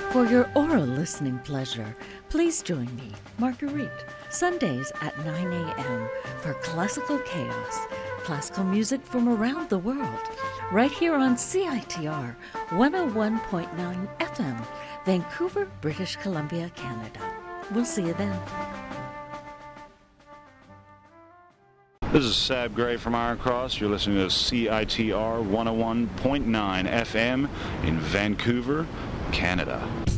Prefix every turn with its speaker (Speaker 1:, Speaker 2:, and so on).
Speaker 1: For your oral listening pleasure, please join me, Marguerite, Sundays at 9 a.m. for Classical Chaos, classical music from around the world, right here on CITR 101.9 FM, Vancouver, British Columbia, Canada. We'll see you then.
Speaker 2: This is Sab Gray from Iron Cross. You're listening to CITR 101.9 FM in Vancouver, Canada.